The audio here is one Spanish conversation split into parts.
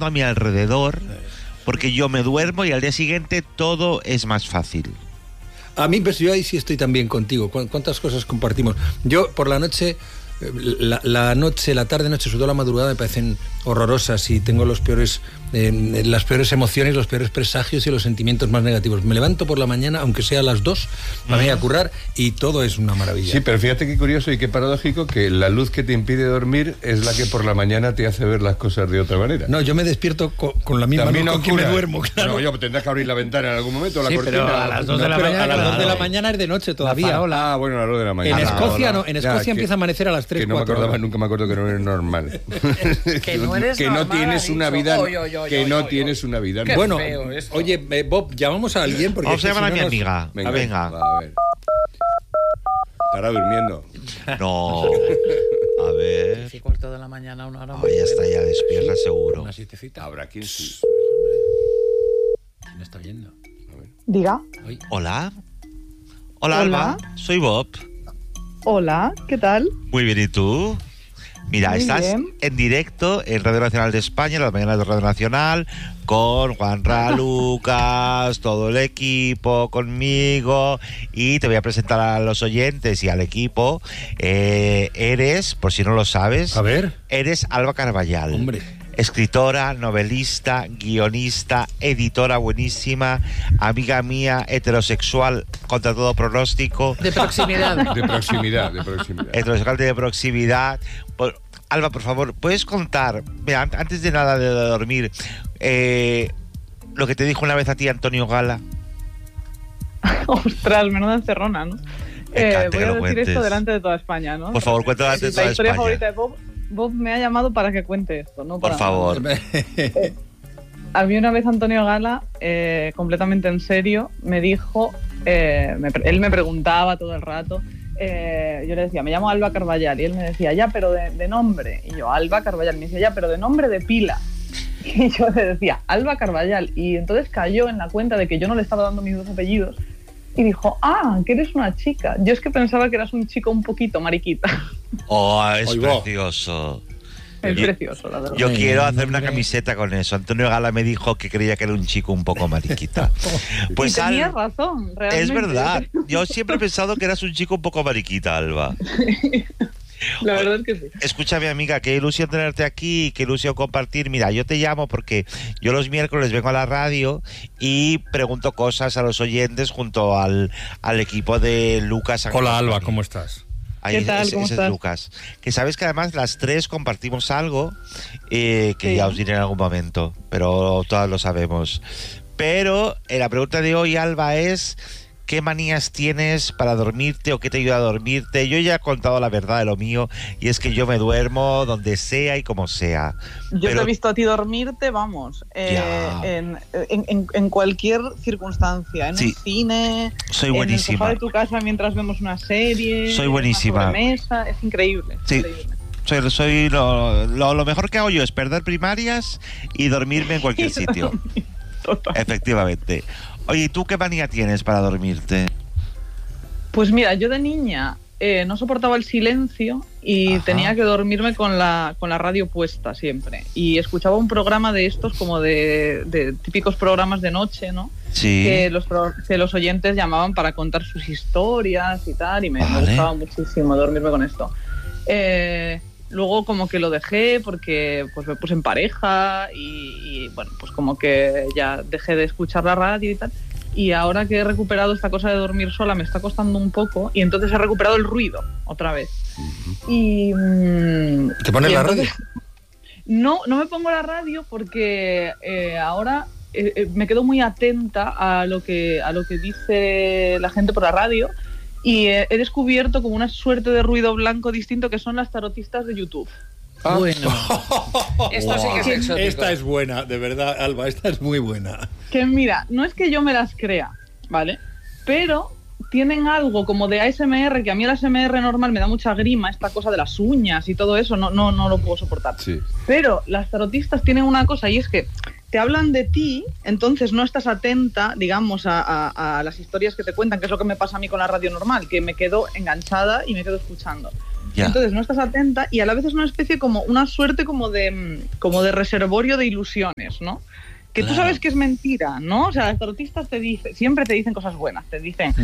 tengo a mi alrededor, porque yo me duermo y al día siguiente todo es más fácil. A mí, pues yo ahí sí estoy también contigo. ¿Cuántas cosas compartimos? Yo por la noche, la tarde-noche, sobre todo la madrugada, me parecen horrorosas y tengo las peores emociones, los peores presagios y los sentimientos más negativos. Me levanto por la mañana, aunque sea a las 2, para ir a currar y todo es una maravilla. Sí, pero fíjate qué curioso y qué paradójico que la luz que te impide dormir es la que por la mañana te hace ver las cosas de otra manera. No, yo me despierto con la misma luz con que me duermo, claro. No, yo tendrás que abrir la ventana en algún momento, la cortina. Pero a las 2 de la mañana. A las 2 de la mañana es de noche todavía. Ah, bueno, a las 2 de la mañana. En Escocia no, en Escocia empieza a amanecer a las 3, que no 4 me acordaba, nunca me acuerdo que no eres normal. Que no eres que normal, no tienes una vida, que no tienes una vida. Bueno, oye, Bob, llamamos a alguien porque vamos a llamar a mi amiga. Venga. A ver. Estará durmiendo. No. A ver. 4 de la mañana, una hora. Ya está, ya despierta seguro. Una siestecita. Habrá quien sí. ¿Quién está yendo? Diga. Hola. Hola, Alba. Soy Bob. Hola, ¿qué tal? Muy bien, ¿y tú? Mira, Muy estás bien. en directo en Radio Nacional de España, las mañanas de Radio Nacional, con Juanra, Lucas, todo el equipo, conmigo, y te voy a presentar a los oyentes y al equipo. Eres, por si no lo sabes, A ver. eres Alba Carballal. Hombre. Escritora, novelista, guionista, editora buenísima, amiga mía, heterosexual contra todo pronóstico. De proximidad. De proximidad. Heterosexual de proximidad. Alba, por favor, ¿puedes contar, mira, antes de nada de dormir, lo que te dijo una vez a ti Antonio Gala? Ostras, menuda encerrona, ¿no? encanta Voy que a lo decir cuentes. esto delante de toda España, ¿no? Por favor, cuéntalo delante de toda La historia España. favorita de Bob. Bob me ha llamado para que cuente esto, ¿no? Por favor. A mí una vez Antonio Gala, completamente en serio, me dijo, él me preguntaba todo el rato, yo le decía, me llamo Alba Carballal, y él me decía, ya, pero de nombre. Y yo, Alba Carballal, me decía, ya, pero de nombre de pila. Y yo le decía, Alba Carballal. Y entonces cayó en la cuenta de que yo no le estaba dando mis dos apellidos. Y dijo, que eres una chica. Yo es que pensaba que eras un chico un poquito mariquita. Oh, es Oigo. precioso. Es precioso, la verdad. Yo quiero hacer una camiseta con eso. Antonio Gala me dijo que creía que era un chico un poco mariquita. Pues y tenías razón, realmente. es verdad. Yo siempre he pensado que eras un chico un poco mariquita, Alba. La verdad es que sí. Escúchame, amiga, qué ilusión tenerte aquí, qué ilusión compartir. Mira, yo te llamo porque yo los miércoles vengo a la radio y pregunto cosas a los oyentes junto al equipo de Lucas. Hola, Alba, ¿cómo estás? Ahí, ¿Qué tal? ¿Cómo ese estás? es Lucas. Que sabes que además las tres compartimos algo que Sí. ya os diré en algún momento, pero todas lo sabemos. Pero la pregunta de hoy, Alba, es ¿qué manías tienes para dormirte o qué te ayuda a dormirte? Yo ya he contado la verdad de lo mío y es que yo me duermo donde sea y como sea. Yo Pero- te he visto a ti dormirte, vamos, Ya. en cualquier circunstancia, en Sí. un cine, Soy en el buenísima. sofá de tu casa mientras vemos una serie, Soy en una buenísima. sobremesa, es increíble. Sí. Increíble. Soy lo mejor que hago yo es perder primarias y dormirme en cualquier sitio. Total. Efectivamente. Oye, ¿y tú qué manía tienes para dormirte? Pues mira, yo de niña no soportaba el silencio y Ajá. tenía que dormirme con la radio puesta siempre. Y escuchaba un programa de estos como de típicos programas de noche, ¿no? Sí. Que los oyentes llamaban para contar sus historias y tal, y me Vale. gustaba muchísimo dormirme con esto. Luego como que lo dejé porque pues me puse en pareja y bueno, pues como que ya dejé de escuchar la radio y tal. Y ahora que he recuperado esta cosa de dormir sola me está costando un poco y entonces he recuperado el ruido otra vez. Y ¿Te pones y la entonces- radio? No me pongo la radio porque ahora me quedo muy atenta a lo que dice la gente por la radio y he descubierto como una suerte de ruido blanco distinto que son las tarotistas de YouTube. Bueno. Esto sí que es exótico. Esta es buena, de verdad, Alba, esta es muy buena. Que mira, no es que yo me las crea, ¿vale? Pero tienen algo como de ASMR, que a mí el ASMR normal me da mucha grima, esta cosa de las uñas y todo eso, no lo puedo soportar. Sí. Pero las tarotistas tienen una cosa y es que te hablan de ti, entonces no estás atenta, digamos, a las historias que te cuentan, que es lo que me pasa a mí con la radio normal, que me quedo enganchada y me quedo escuchando. Ya. Entonces no estás atenta y a la vez es una especie como una suerte como de reservorio de ilusiones, ¿no? Que tú Claro. sabes que es mentira, ¿no? O sea, los tarotistas siempre te dicen cosas buenas, te dicen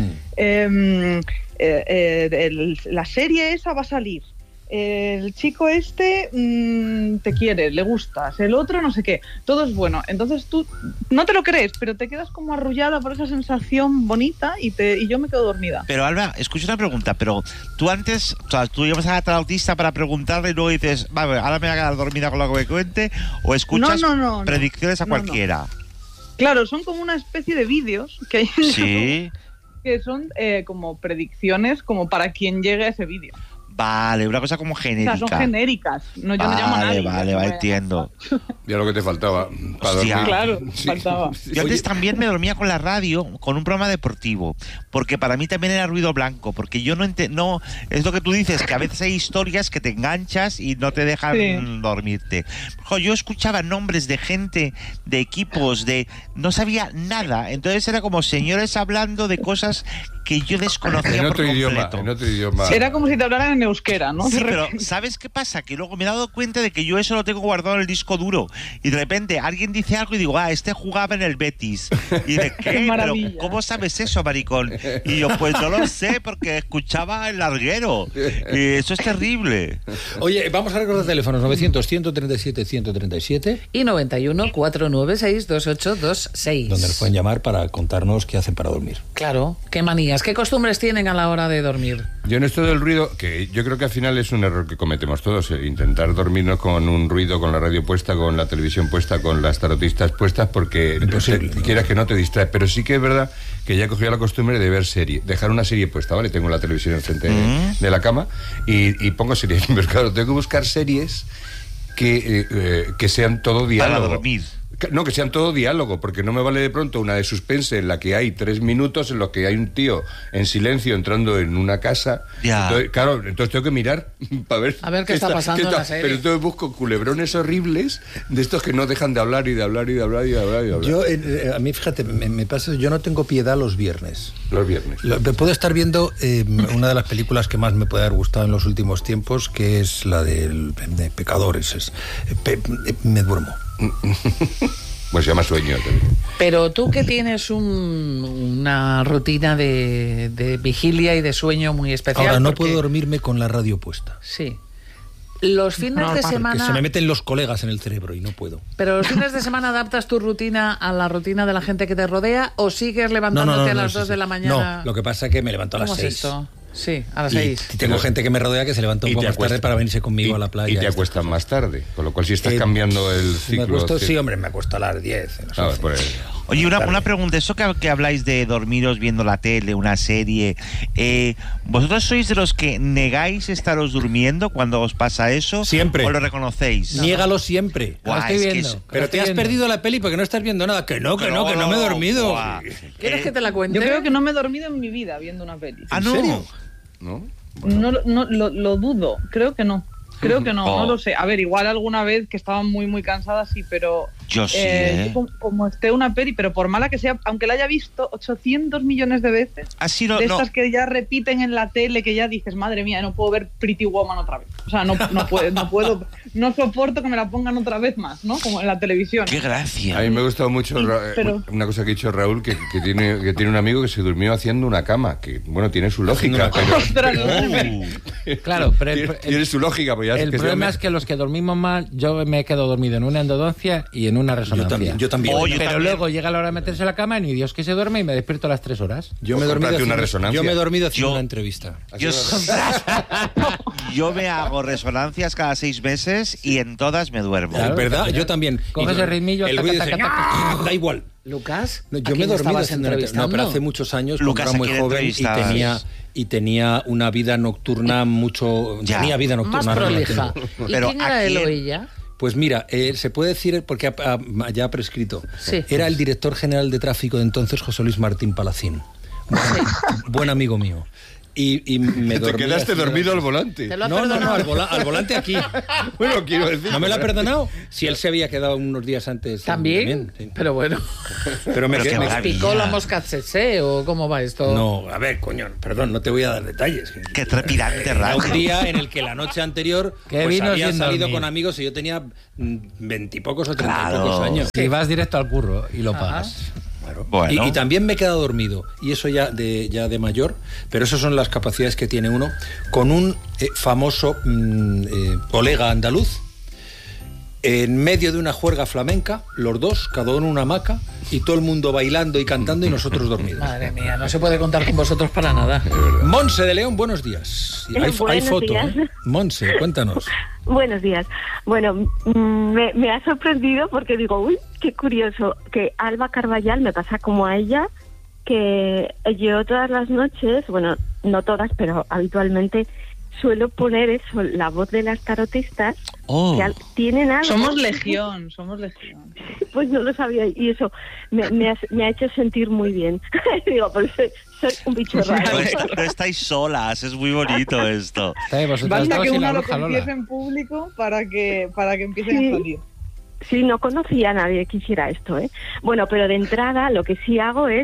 la serie esa va a salir, el chico este te quiere, le gustas, el otro no sé qué, todo es bueno. Entonces tú no te lo crees, pero te quedas como arrullada por esa sensación bonita y yo me quedo dormida. Pero Alba, escucha una pregunta, pero tú antes, o sea, tú llamas a la tarotista para preguntarle y luego dices, vale, ahora me voy a quedar dormida con lo que me cuente, o escuchas No. predicciones a cualquiera. Claro, son como una especie de vídeos que hay en Sí. YouTube que son como predicciones como para quien llegue a ese vídeo. Vale, una cosa como O genérica. sea, son genéricas. No, yo no llamo a nadie. Vale, entiendo. Ya lo que te faltaba para Hostia. dormir. Claro, Sí. faltaba. Yo antes también me dormía con la radio, con un programa deportivo, porque para mí también era ruido blanco, porque yo no es lo que tú dices, que a veces hay historias que te enganchas y no te dejan Sí. dormirte. Yo escuchaba nombres de gente, de equipos, no sabía nada, entonces era como señores hablando de cosas que yo desconocía En por otro idioma, completo. en otro idioma. Era como si te hablaran en euskera, ¿no? Sí, De pero repente. ¿sabes qué pasa? Que luego me he dado cuenta de que yo eso lo tengo guardado en el disco duro y de repente alguien dice algo y digo, este jugaba en el Betis. Y de Qué ¿qué? Pero maravilla. ¿cómo sabes eso, maricón? Y yo, pues no lo sé porque escuchaba el larguero. Y eso es terrible. Oye, vamos a recordar teléfonos 900-137-137, Y 91-496-2826. donde nos pueden llamar para contarnos qué hacen para dormir. Claro, qué manías, qué costumbres tienen a la hora de dormir. Yo en esto del ruido, que yo creo que al final es un error que cometemos todos, intentar dormirnos con un ruido, con la radio puesta, con la televisión puesta, con las tarotistas puestas, porque Imposible, ¿no? quieras que no te distrae. Pero sí que es verdad que ya he cogido la costumbre de ver serie, dejar una serie puesta, ¿vale? Tengo la televisión enfrente de la cama y pongo series. Pero claro, tengo que buscar series que sean todo diálogo. Para dormir. No, que sean todo diálogo, porque no me vale de pronto una de suspense en la que hay 3 minutos en los que hay un tío en silencio entrando en una casa. Ya. Entonces tengo que mirar para ver... A ver qué está pasando en la serie. Pero entonces busco culebrones horribles de estos que no dejan de hablar y de hablar y de hablar y de hablar y de hablar. Yo, a mí, fíjate, me pasa, yo no tengo piedad los viernes. Los viernes. Puedo estar viendo una de las películas que más me puede haber gustado en los últimos tiempos, que es la de Pecadores. Me duermo. Pues se llama Sueño también. Pero tú que tienes una rutina de vigilia y de sueño muy especial. Ahora, no porque- puedo dormirme con la radio puesta. Sí. Los fines de Porque semana... se me meten los colegas en el cerebro y no puedo. Pero los fines de semana adaptas tu rutina a la rutina de la gente que te rodea o sigues levantándote a las 2 de la mañana. No, lo que pasa es que me levanto a las ¿Cómo es 6. esto? Sí, a las Y 6. tengo gente que me rodea que se levanta un Y poco te más tarde acuestas- para venirse conmigo y- a la playa. Y te acuestas más tarde, con lo cual si estás cambiando el Me ciclo... acuesto, sí, hombre, me acuesto a las 10. en las 11. Pues, Oye, una Tarde. pregunta, eso que habláis de dormiros viendo la tele, una serie, ¿vosotros sois de los que negáis estaros durmiendo cuando os pasa eso? Siempre. ¿O lo reconocéis? Niégalo siempre. Guau, Lo estoy es que viendo. es- Pero te has perdido la peli porque no estás viendo nada. Que no me he dormido. Guau. ¿Quieres que te la cuente? Yo creo que no me he dormido en mi vida viendo una peli. Ah, ¿En no. serio? ¿no? No, lo dudo, creo que no. Creo que no, Oh. no lo sé. A ver, igual alguna vez que estaba muy, muy cansada, sí, pero... Yo sí, yo como esté una peli, pero por mala que sea, aunque la haya visto 800 millones de veces, Así de estas que ya repiten en la tele, que ya dices, madre mía, no puedo ver Pretty Woman otra vez. O sea, no puedo, no soporto que me la pongan otra vez más, ¿no? Como en la televisión. ¡Qué gracia! A mí me ha gustado mucho Sí, pero- una cosa que ha dicho Raúl, que tiene un amigo que se durmió haciendo una cama, que bueno, tiene su lógica, pero... Ostras, no. Claro, pero tiene su lógica, pues ya el que se problema llame- es que los que dormimos mal, yo me quedo dormido en una endodoncia y en una resonancia. Yo también. Oye, Pero también. luego llega la hora de meterse a la cama y ni Dios que se duerme y me despierto a las 3 horas. Yo me he dormido Cómprate una haciendo- resonancia. Yo me he dormido haciendo Yo- una entrevista. Yo me hago resonancias cada 6 meses y en todas me duermo. Claro. ¿Verdad? Yo también. Coges el ritmillo, el taca, ruido taca, dice, taca. "Ah", da igual. Lucas, No, ¿a yo me he quién dormido estabas haciendo una entrevista. No, pero hace muchos años, Lucas, cuando ¿a era muy quién joven entrevistabas? y tenía una vida nocturna mucho... Ya. Tenía vida Más nocturna. ahora no la prolija. tengo. ¿Y Pero quién ¿a era él o quién? ella? Pues mira, se puede decir, porque ya ha prescrito, Sí. era el director general de tráfico de entonces, José Luis Martín Palacín. Buen amigo mío. y me Te dormí. quedaste dormido al volante. ¿Te lo ha No, perdonado? al volante aquí. Bueno, quiero decir... ¿No me lo ha perdonado? Si él se había quedado unos días antes. ¿También? Sí. Pero bueno. Pero me Pero qué quedé. maravilla. ¿Picó la mosca tsetse o cómo va esto? No, a ver, coño, perdón, no te voy a dar detalles. Qué trepidante Era radio. un día en el que la noche anterior Que pues, vino había sin salido dormir. con amigos y yo tenía 20 y pocos o 30 y Claro. pocos años. Si vas directo al curro y lo pagas. Claro. Bueno. Y también me he quedado dormido, y eso ya de mayor, pero esas son las capacidades que tiene uno, con un famoso colega andaluz, en medio de una juerga flamenca, los dos, cada uno en una hamaca, y todo el mundo bailando y cantando y nosotros dormidos. Madre mía, no se puede contar con vosotros para nada. Monse de León, buenos días. Hay Buenos foto, días. ¿eh? Monse, cuéntanos. Buenos días. Bueno, me ha sorprendido porque digo, uy, qué curioso, que Alba Carballal me pasa como a ella, que yo todas las noches, bueno, no todas, pero habitualmente suelo poner eso, la voz de las tarotistas, Oh. que tienen algo... Somos legión. Pues no lo sabía, y eso me ha hecho sentir muy bien. Digo, pues soy un bicho raro. No estáis solas, es muy bonito esto. Estáis vosotras Basta dos que y la una lo bruja confiese Lola. en público para que empiecen Sí. a salir. Sí, no conocía a nadie que hiciera esto, ¿eh? Bueno, pero de entrada lo que sí hago es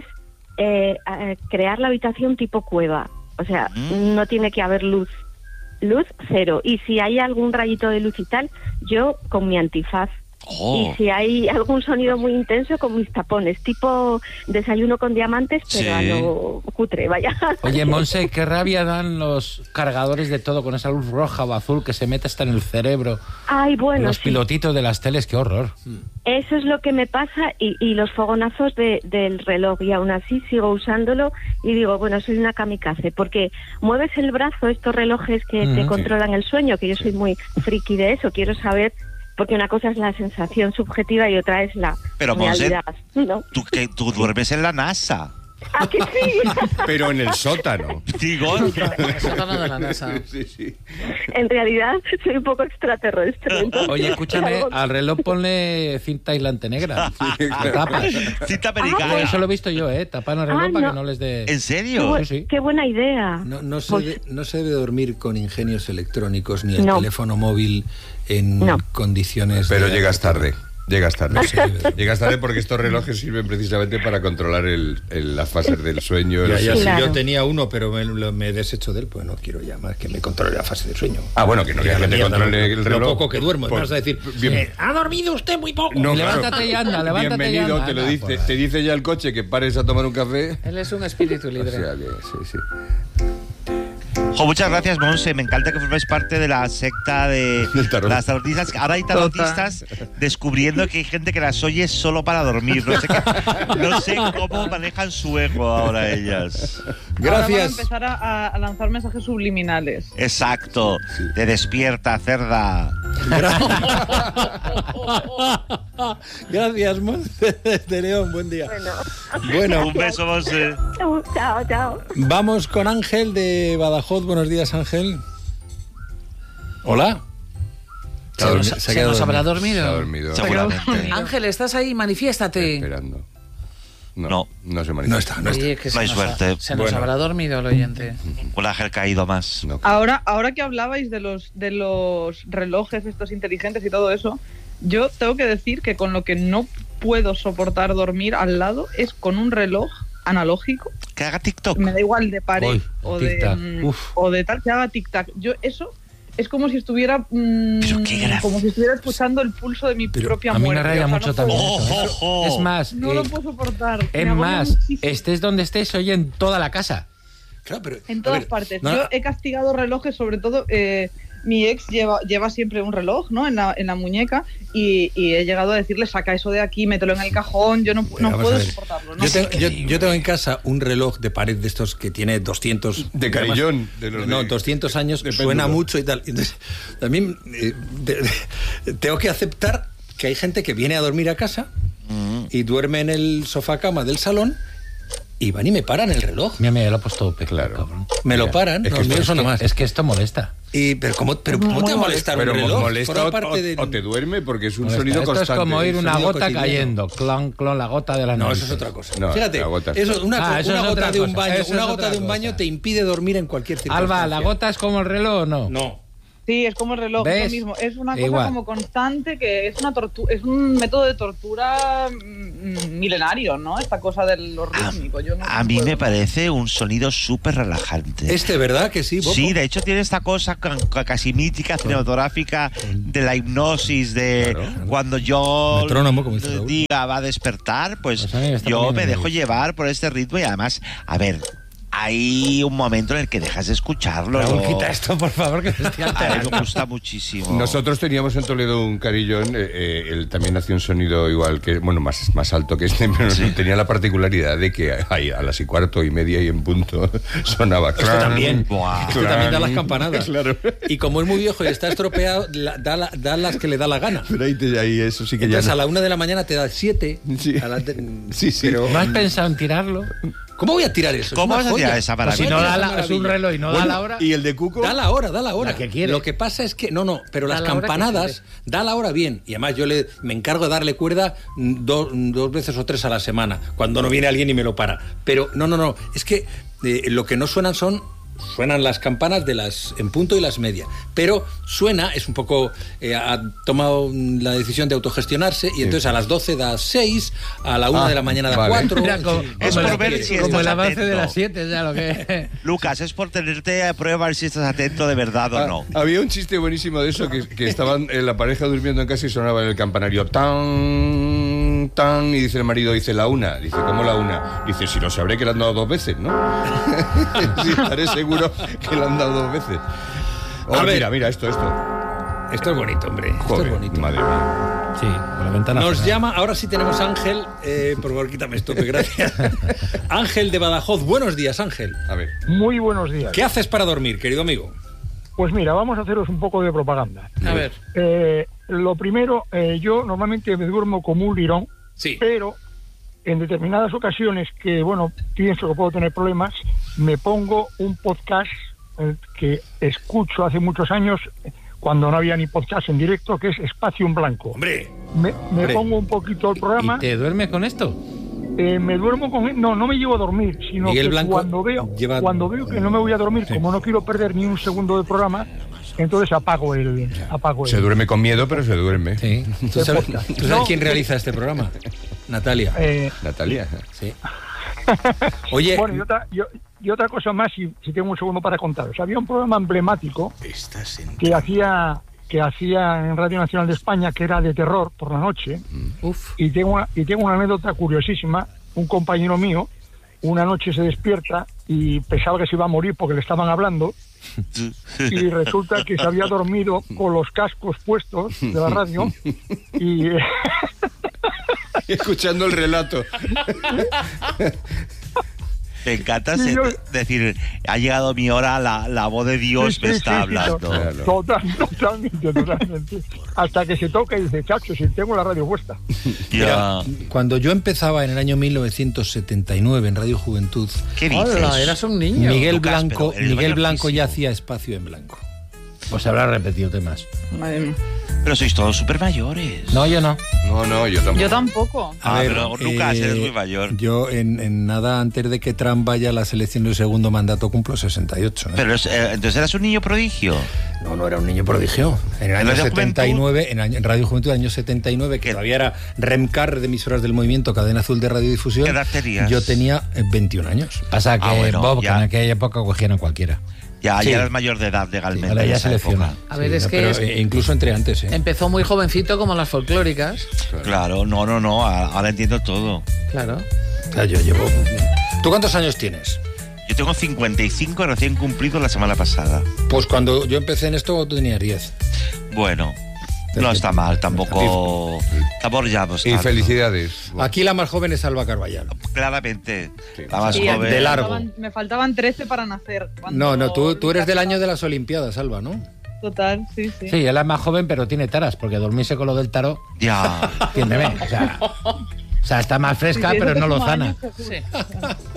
crear la habitación tipo cueva. O sea, no tiene que haber luz. Luz cero. Y si hay algún rayito de luz y tal, yo con mi antifaz. Oh. Y si hay algún sonido muy intenso, con mis tapones. Tipo desayuno con diamantes, pero Sí. a lo cutre, vaya. Oye, Monse, qué rabia dan los cargadores de todo con esa luz roja o azul que se mete hasta en el cerebro. Ay, bueno, Los sí. pilotitos de las teles, qué horror. Eso es lo que me pasa y los fogonazos del reloj, y aún así sigo usándolo y digo, bueno, soy una kamikaze, porque mueves el brazo, estos relojes que te controlan el sueño, que yo soy muy friki de eso, quiero saber, porque una cosa es la sensación subjetiva y otra es la Pero, Monse, realidad, ¿no? Tú duermes en la NASA. ¿A que sí? Pero en el sótano. Digo, El sótano de la NASA. Sí, sí. En realidad soy un poco extraterrestre. entonces, Oye, escúchame, algo- al reloj ponle cinta aislante negra. La tapas. cinta Por americana. eso lo he visto yo, ¿eh? Tapan el reloj Ah, para no. que no les dé... ¿En Qué, serio? Sí, sí. qué buena idea. No se Pues- no se debe dormir con ingenios electrónicos ni el No. teléfono móvil en No. condiciones... Pero de- llegas tarde. Llegas tarde. No se debe. Llegas tarde porque estos relojes sirven precisamente para controlar las fases del sueño. Ya, Sí, si claro. yo tenía uno, pero me he deshecho de él, pues no quiero ya más que me controle la fase del sueño. Ah, bueno, que no Ya quieres que te mierda, controle el reloj. Lo poco que duermo, Por- vas a decir, bien- ha dormido usted muy poco. No, Levántate y anda, levántate y Bienvenido, anda, te lo anda, dice. por ahí. Te dice ya el coche que pares a tomar un café. Él es un espíritu O libre. sea que, sí, sí. Jo, muchas gracias, Monse. Me encanta que forméis parte de la secta de Del tarot. las tarotistas. Ahora hay tarotistas descubriendo que hay gente que las oye solo para dormir. No sé cómo manejan su ego ahora ellas. Ahora van a Gracias. empezar a lanzar mensajes subliminales. Exacto. Te despierta, cerda. Gracias, Monse de León, buen día. Bueno, Bueno, Un beso, Monse. chao, chao. vamos con Ángel de Badajoz. Buenos días, Ángel. Hola. Se nos habrá dormido. Se ha dormido. Seguramente. Ángel, ¿estás ahí? Manifiéstate. Esperando. No. No se No manifiesta. está, no está. Oye, que No hay suerte. se nos Bueno. habrá dormido el oyente. Un ángel caído más. No. Ahora que hablabais de los relojes estos inteligentes y todo eso, yo tengo que decir que con lo que no puedo soportar dormir al lado es con un reloj analógico. Que haga TikTok. Me da igual de pared Uy, o tic-tac. Uf. o de tal que haga tic-tac. Yo eso es como si estuviera Pero qué grave. como si estuviera escuchando el pulso de mi propia A mí muerte. me raya O sea, mucho no también puedo- eso. Ojo, ojo. Es más, No lo puedo soportar. es me agobia más, muchísimo. estés donde estés, oye en toda la casa. Claro, pero, En a todas ver, partes. no, Yo he castigado relojes, sobre todo mi ex lleva siempre un reloj, ¿no? En la muñeca y he llegado a decirle, saca eso de aquí, mételo en el cajón. Yo no vamos puedo a ver. soportarlo. ¿no? Yo tengo en casa un reloj de pared de estos que tiene 200... De carillón. De los No, de- 200 años, de suena péndulo. mucho y tal. Entonces, también tengo que aceptar que hay gente que viene a dormir a casa y duerme en el sofá cama del salón y van y me paran el reloj. Mira, ya lo he puesto peor, Claro. cabrón. Me lo paran, Es que los míos esto- son más. Es que esto molesta. Pero ¿cómo te va a molestar un Pero reloj? molesta Forma o parte de- te duerme porque es un Molesta. sonido Esto constante. es como oír una sonido gota cotidiano. cayendo. Clon, clon, la gota de la No, noche. eso es otra cosa. No, Fíjate, la gota eso, una eso es gota otra de un cosa. baño, Eso es una otra gota de un baño cosa. te impide dormir en cualquier circunstancia. Alba, ¿la gota es como el reloj o no? No. Sí, es como el reloj, es ¿Ves? lo mismo. Es una cosa Igual. como constante que es una es un método de tortura milenario, ¿no? Esta cosa de lo rítmico. Yo no A mí puedo. me parece un sonido súper relajante. ¿Verdad que sí, Bopo? Sí, de hecho tiene esta cosa casi mítica, cinematográfica de la hipnosis, de cuando yo Metrónomo, como dice Raúl. diga va a despertar, pues Pues a mí me está yo poniendo me dejo nervioso. llevar por este ritmo y además, a ver, hay un momento en el que dejas de escucharlo. Raúl, ¿no? quita esto, por favor, que te estoy A mí alterando. me gusta muchísimo. Nosotros teníamos en Toledo un carillón, él también hacía un sonido igual que, bueno, más alto que este, pero tenía la particularidad de que ahí a las 4:30 y en punto sonaba. Esto también. Buah. Esto también da las campanadas. Claro. Y como es muy viejo y está estropeado, da las que le da la gana. Pero ahí eso sí que Entonces ya a no. la 1 de la mañana te da 7. Sí. Sí, sí. Pero, ¿No has pensado en tirarlo? ¿cómo voy a tirar eso? ¿Cómo Es vas una a tirar joya. esa Pues si maravilla? no da Esa la, es un maravilla. reloj y no da la hora. ¿Y el de Cuco? Da la hora. La que quiere. Lo que pasa es que, pero Da las la hora que campanadas, da la hora bien. Y además yo me encargo de darle cuerda dos veces o 3 a la semana, cuando no viene alguien y me lo para. Pero no, es que lo que no suenan las campanas de las en punto y las media, pero es un poco ha tomado la decisión de autogestionarse y entonces a las 12 da 6, a la 1 de la mañana da vale. 4. Mira, como, Es como por la- ver si como estás el avance atento. de las 7, ya lo que. Lucas, es por tenerte a prueba a ver si estás atento de verdad o no. Había un chiste buenísimo de eso, que estaban la pareja durmiendo en casa y sonaba en el campanario tan, tan, y dice el marido, dice la 1. Dice, ¿cómo la 1? Dice, si lo sabré que le han dado 2 veces, ¿no? Sí, estaré seguro que le han dado 2 veces. A ver. Mira, esto. Esto es bonito, hombre. Esto Joder, es bonito. madre mía. Sí, con la ventana. Nos cerrada. llama, ahora sí tenemos a Ángel, por favor, quítame esto, que gracias. Ángel de Badajoz, buenos días, Ángel. A ver. Muy buenos días. ¿Qué haces para dormir, querido amigo? Pues mira, vamos a haceros un poco de propaganda. A ver. Lo primero, yo normalmente me duermo como un lirón, Sí. pero en determinadas ocasiones que, bueno, pienso que puedo tener problemas, me pongo un podcast que escucho hace muchos años, cuando no había ni podcast en directo, que es Espacio en Blanco. Hombre, Me hombre. pongo un poquito el programa, ¿Y te duermes con esto? me duermo con él. No me llevo a dormir, sino Miguel que Blanco cuando veo que no me voy a dormir, como no quiero perder ni un segundo del programa, entonces apago el Se duerme con miedo, pero se duerme. Sí. ¿Tú sabes quién realiza este programa? Natalia. Natalia. Sí. Oye, Bueno, y otra cosa más, si tengo un segundo para contaros. Había un programa emblemático que hacía en Radio Nacional de España, que era de terror por la noche, y tengo una anécdota curiosísima. Un compañero mío una noche se despierta y pensaba que se iba a morir porque le estaban hablando, y resulta que se había dormido con los cascos puestos de la radio y Escuchando el relato. Me encanta Sí, yo- decir, ha llegado mi hora, la voz de Dios Sí, me sí, está sí, hablando. Claro. Totalmente. Hasta que se toca y dice, chacho, si tengo la radio puesta. Ya. cuando yo empezaba en el año 1979 en Radio Juventud, ¿Qué dices? Hola, eras un niño. Miguel Lucas, Blanco, pero eres Miguel Blanco ya mayorcísimo. hacía Espacio en Blanco. Pues habrá repetido temas. Madre mía. Pero sois todos súper mayores. No, yo no. No, yo tampoco. Yo tampoco. Pero Lucas, eres muy mayor. Yo en nada antes de que Trump vaya a la selección del segundo mandato cumplo 68. ¿eh? Pero entonces eras un niño prodigio. No era un niño prodigio. En el año Radio 79, en Radio Juventud, año 79, que ¿Qué? todavía era Remcar de emisoras del movimiento, cadena azul de radiodifusión. ¿Qué edad tenías? Yo tenía 21 años. Pasa que bueno, Bob, que ya. en aquella época cogían a cualquiera. Ya Sí. eras mayor de edad legalmente. ahora en ya esa selecciona. época. A ver, es que Pero, es- incluso entre antes. empezó muy jovencito como las folclóricas. Claro, no. Ahora entiendo todo. Claro. O sea, yo llevo... ¿Tú cuántos años tienes? Yo tengo 55 recién cumplido la semana pasada. Pues cuando yo empecé en esto tú tenías 10. Bueno, no está mal, tampoco llamas Y tanto. felicidades. Aquí la más joven es Alba Carballal. Claramente, Sí. la más Sí, joven. de largo. Me faltaban 13 para nacer. cuando- No, tú eres del año de las Olimpiadas, Alba, ¿no? Total, sí. Sí, él es más joven, pero tiene taras, porque dormirse con lo del tarot, Ya. entiéndeme. O sea, está más fresca, Sí, pero eso no que lo sumo sana. años, seguro. Sí.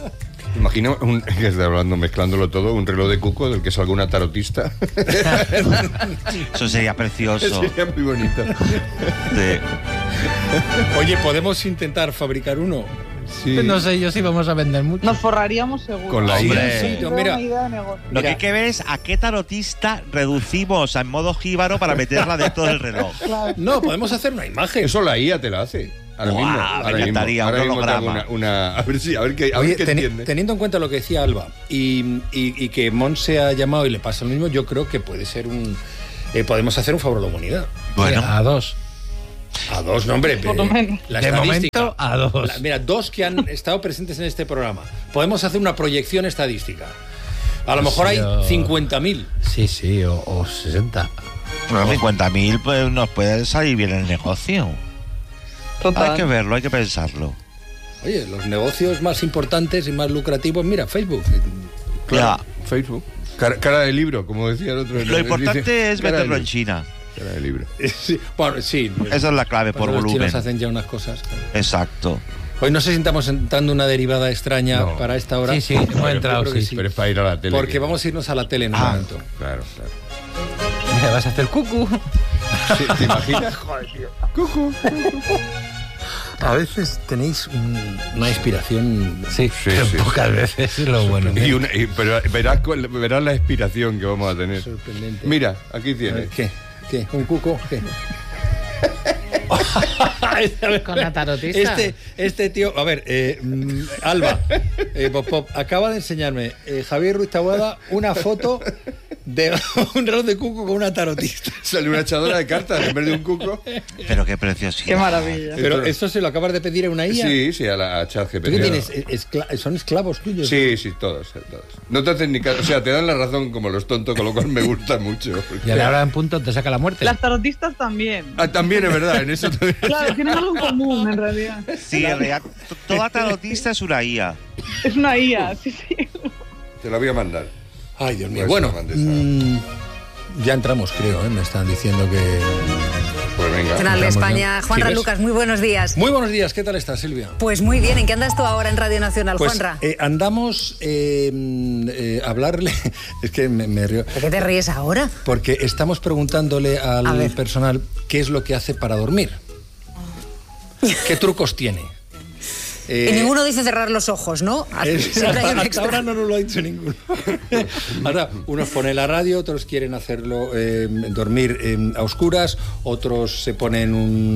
Imagina que está hablando, mezclándolo todo, un reloj de cuco del que salga una tarotista. Eso sería precioso. Eso sería muy bonito. Sí. Oye, ¿podemos intentar fabricar uno? Sí. No sé yo si vamos a vender mucho. Nos forraríamos seguro. Con la Hombre. Sí, no, Una mira. idea de negocio. Lo que hay que ver es a qué tarotista reducimos en modo jíbaro para meterla dentro del reloj. No, podemos hacer una imagen. Eso la IA te la hace. Ahora Guau, mismo. me Ahora mismo. encantaría, Ahora un mismo te hago holograma. a ver si, a ver qué Oye, entiende. teniendo en cuenta lo que decía Alba y que Mon se ha llamado y le pasa lo mismo, yo creo que puede ser podemos hacer un favor a la humanidad. Bueno, A 2. A 2, no, hombre. Por lo menos. La De estadística. momento, a 2. Mira, 2 que han estado presentes en este programa. Podemos hacer una proyección estadística. A lo mejor hay 50.000. Sí, o 60. bueno, 50.000 pues nos puede salir bien el negocio. Total. Hay que verlo, hay que pensarlo. Oye, los negocios más importantes y más lucrativos, mira, Facebook. Ya. Facebook. Cara de libro, como decía el otro. Lo importante es cara de meterlo en libro. China. Cara de libro. Sí, bueno, sí. Esa es la clave por Los volumen. chinos hacen ya unas cosas. Exacto. Hoy no sé si estamos entrando una derivada extraña No. para esta hora. Sí, hemos Yo entrado, creo que sí. Pero es para ir a la tele. Porque vamos a irnos a la tele en un momento. Claro. Mira, vas a hacer cucu. Sí, ¿te imaginas? A veces tenéis una inspiración. Sí, pero sí. pocas veces es lo bueno. Pero verás la inspiración que vamos a tener. Sorprendente. Mira, aquí A ver, tienes. ¿Qué? ¿Un cuco? ¿Qué? Con la tarotista. Este tío, a ver, Alba, Pop, acaba de enseñarme Javier Ruiz Taboada una foto de un reloj de cuco con una tarotista. Sale una echadora de cartas en vez de un cuco. Pero qué preciosidad. Qué maravilla. Pero eso se lo acabas de pedir a una IA. Sí, a ChatGPT. ¿Tú qué tienes? ¿Son esclavos tuyos? Sí, todos. No te hacen ni caso. O sea, te dan la razón como los tontos, con lo cual me gusta mucho. Y a la hora en punto te saca la muerte. Las tarotistas también. Ah, también es verdad, en eso también. Claro, tienen algo en común, en realidad. Sí, en realidad, toda tarotista es una IA. Es una IA, sí. Te la voy a mandar. Ay, Dios mío. Pues Bueno, lo mandes ya entramos, creo, Me están diciendo que... Pues venga. Nacional de España. Juanra ¿Quieres? Lucas, muy buenos días. Muy buenos días, ¿qué tal estás, Silvia? Pues muy bien, ¿en qué andas tú ahora en Radio Nacional, Pues Juanra? andamos a hablarle... Es que me río. ¿De qué te ríes ahora? Porque estamos preguntándole A al ver. personal qué es lo que hace para dormir. ¿Qué trucos tiene? Y ninguno dice cerrar los ojos, ¿no? Siempre hay un Hasta extra. ahora no nos lo ha dicho ninguno. Ahora, unos ponen la radio, otros quieren hacerlo dormir a oscuras, otros se ponen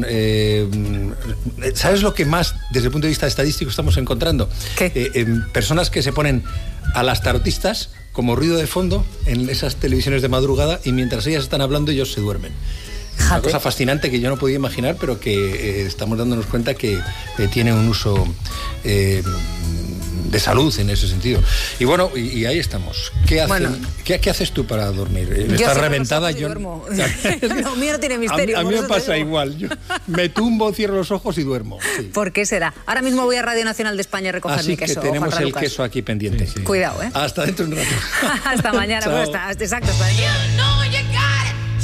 ¿sabes lo que más, desde el punto de vista estadístico, estamos encontrando? ¿Qué? Personas que se ponen a las tarotistas como ruido de fondo en esas televisiones de madrugada y mientras ellas están hablando ellos se duermen. Una Fíjate. cosa fascinante que yo no podía imaginar, pero que estamos dándonos cuenta que tiene un uso de salud en ese sentido. Y bueno, y ahí estamos. ¿Qué haces tú para dormir? Yo ¿Estás cierro los reventada? ojos y duermo. No, mío no tiene A misterio. mí por me eso te pasa digo. igual. Yo me tumbo, cierro los ojos y duermo. Sí. ¿Por qué será? Ahora mismo voy a Radio Nacional de España a recoger Así mi que queso. tenemos Juanra el Lucas. queso aquí pendiente. Sí. Cuidado, ¿eh? Hasta dentro de un rato. Hasta mañana. Chao. Bueno, exacto. Hasta mañana.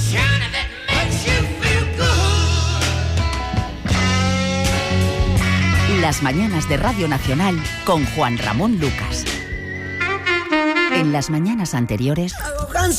Las mañanas de Radio Nacional con Juan Ramón Lucas. En las mañanas anteriores...